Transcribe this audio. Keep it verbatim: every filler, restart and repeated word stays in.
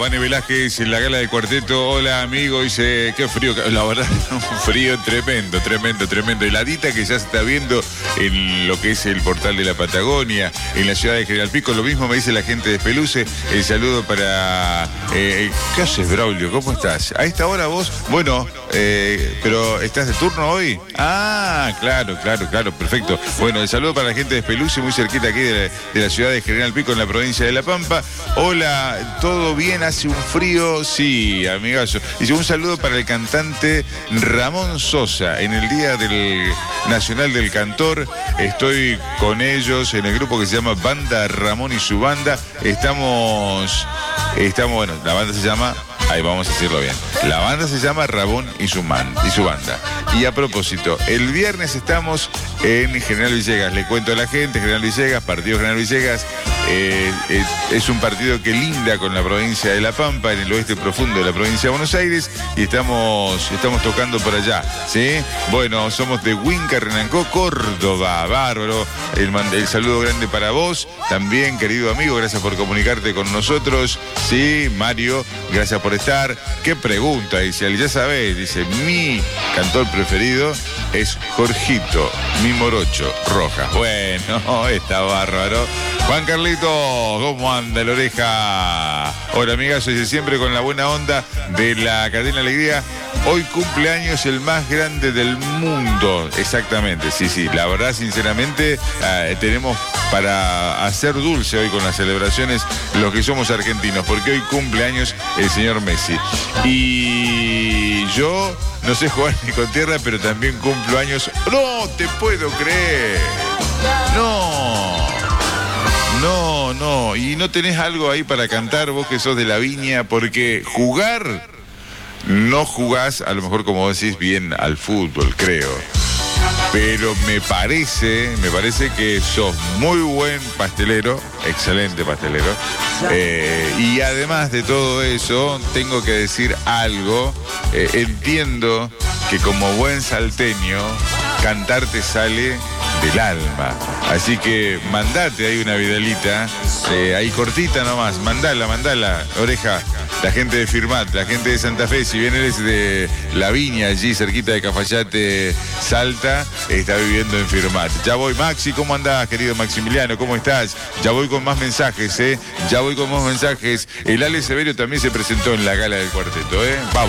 Vane Velázquez en la gala del cuarteto. Hola, amigo. Dice, qué frío. La verdad, un frío tremendo, tremendo, tremendo. Heladita que ya se está viendo en lo que es el portal de la Patagonia, en la ciudad de General Pico. Lo mismo me dice la gente de Espeluce. El saludo para... Eh, ¿Qué haces, Braulio? ¿Cómo estás? A esta hora vos, bueno, eh, pero ¿estás de turno hoy? Ah, claro, claro, claro, perfecto. Bueno, el saludo para la gente de Espeluce, muy cerquita aquí de la, de la ciudad de General Pico, en la provincia de La Pampa. Hola, ¿todo bien? ¿Hace un frío? Sí, amigazo. Dice, un saludo para el cantante Ramón Sosa. En el Día del Nacional del Cantor, estoy con ellos en el grupo que se llama Banda Ramón y su banda. Estamos, estamos, bueno, la banda se llama... Ahí vamos a decirlo bien. La banda se llama Ramón y su, man, y su banda. Y a propósito, el viernes estamos en General Villegas. Le cuento a la gente, General Villegas, partido General Villegas, eh, es, es un partido que linda con la provincia de La Pampa, en el oeste profundo de la provincia de Buenos Aires, y estamos, estamos tocando por allá, ¿sí? Bueno, somos de Huinca, Renancó, Córdoba, bárbaro. El, el saludo grande para vos, también, querido amigo, gracias por comunicarte con nosotros, ¿sí? Mario, gracias por estar. ¿Qué pregunta? Dice, ya sabés, dice, mi cantor preferido es Jorgito, mi morocho, Rojas. Bueno, está bárbaro. Juan Carlito, ¿cómo anda la oreja? Hola, amigas, dice, siempre con la buena onda de la cadena Alegría. Hoy cumpleaños el más grande del mundo. Exactamente, sí, sí. La verdad, sinceramente, eh, tenemos para hacer dulce hoy con las celebraciones los que somos argentinos, porque hoy cumpleaños el señor Messi. Y yo no sé jugar ni con tierra, pero también cumplo años. ¡No te puedo creer! ¡No! No, no. ¿Y no tenés algo ahí para cantar, vos que sos de la viña? Porque jugar... No jugás, a lo mejor como decís, bien al fútbol, creo. Pero me parece, me parece que sos muy buen pastelero, excelente pastelero. Eh, y además de todo eso, tengo que decir algo. Eh, entiendo que como buen salteño, cantar te sale del alma. Así que mandate ahí una vidalita, eh, ahí cortita nomás, mandala, mandala, oreja. La gente de Firmat, la gente de Santa Fe, si bien eres de La Viña, allí cerquita de Cafayate, Salta, está viviendo en Firmat. Ya voy, Maxi, ¿cómo andás, querido Maximiliano? ¿Cómo estás? Ya voy con más mensajes, ¿eh? Ya voy con más mensajes. El Ale Severo también se presentó en la gala del cuarteto, ¿eh? Vamos.